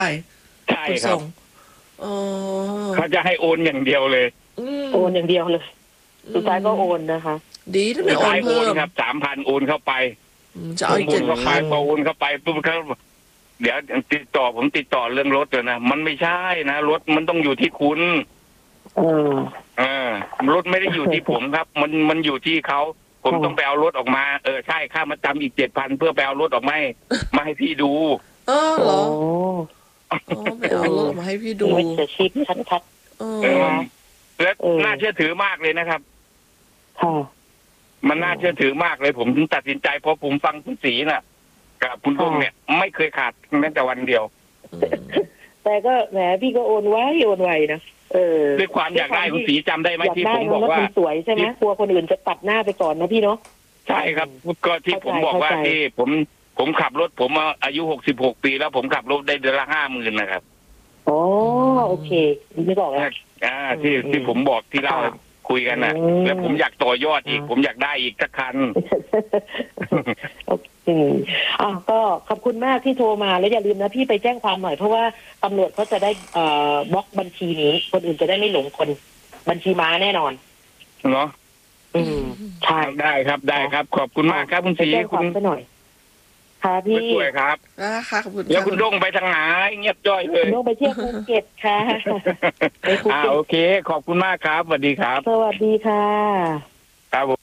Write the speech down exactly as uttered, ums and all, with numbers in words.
ใช่ใช่ขนส่งครับอ๋อเขาจะให้โอนอย่างเดียวเลยอืมโอนอย่างเดียวเลยอืมสุดท้ายก็โอนนะคะดีถ้าไม่สุดโอนท้ายโอเพิ่นมครับสามพันโอนเข้าไปอืมจะผเอามอีกโอเจ็นดเข้าไปพันพอโอนเข้าไปปุ๊บเขาเดี๋ยวติดต่อผมติดต่อเรื่องรถเลยนะมันไม่ใช่นะรถมันต้องอยู่ที่คุณเออเออรถไม่ได้อยู่ที่ผมครับ มันมันอยู่ที่เขาผมค่ะต้องไปเอารถออกมาเออใช่ค่ามาจำอีกเจ็ดพันเพื่อไปเอารถออกมาให้มาให้พี่ดูเออเหโอ้รออ๋อไปเอารถออกมาให้พี่ดูมิจฉาชีพชัดเอเอออและเออน่าเชื่อถือมากเลยนะครับๆค่ะมันน่าเชื่อถือมากเลย ผมถึงตัดสินใจเพราะผมฟังคุณศรีน่ะกับคุณลุงเนี่ย ไม่เคยขาดแม้แต่วันเดียวแต่ก็แหมพี่ก็โอนไว้โอนไวนะเออด้วยความอยากได้คุณศรีจำได้ไหมอยากที่ได้ผมเนบอะอกรถว่ามันสวยใช่ไหมกลัวคนอื่นจะตัดหน้าไปก่อนนะพี่เนาะใช่ครับก็ที่ผมบอกว่าเข้าใจที่ผมผมขับรถผมอายุหกสิบหกปีแล้วผมขับรถได้เดือนละห้าหมื่นนะครับอ๋อโอเคไม่บอกแล้วอ่าที่อืมที่ผมบอกที่เราค่ะคุยกันน่ะอืมแล้วผมอยากต่อยอดอีกอืมผมอยากได้อีกสักคันโอเคอ่ะก็ขอบคุณมากที่โทรมาแล้วอย่าลืมนะพี่ไปแจ้งความหน่อยเพราะว่าตำรวจเขาจะได้เอ่อบล็อกบัญชีนี้ คนอื่นจะได้ไม่หลงคนบัญชีม้าแน่นอนเนาะอืมใช่ได้ครับได้ครับ ขอบคุณมากครับคุณศไปรีแจ้งคคุวามณซะหน่อยค่ะคุพี่ณช่วยครับอ่าค่ะขอบคุณแล้วค่ะคุณด้งไปทางไหนเงียบจ้อยเลยน้องไปเที่ยวภูเก็ตค่ะ ไปภูอ่าเก็ตโอเค ขอบคุณมากครับสวัสดีครับสวัสดีค่ะครับผม